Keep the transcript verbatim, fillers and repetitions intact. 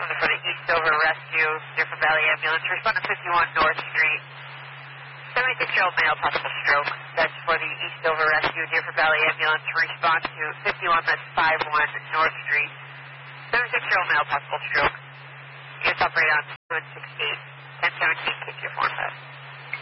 For the Eastover Rescue, Deerfield Valley Ambulance, respond to fifty-one North Street. seventy-six-year-old male, possible stroke. That's for the Eastover Rescue, Deerfield Valley Ambulance. Respond to fifty-one, that's five one North Street. seventy-six-year-old male, possible stroke. Units operate on two one six eight, ten seventeen, K two four five.